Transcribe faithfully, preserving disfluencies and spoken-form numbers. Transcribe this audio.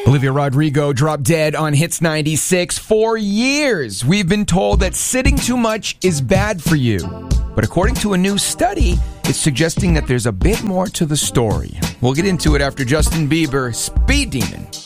Olivia Rodrigo dropped dead on Hits ninety-six. For years, we've been told that sitting too much is bad for you. But according to a new study, it's suggesting that there's a bit more to the story. We'll get into it after Justin Bieber, Speed Demon,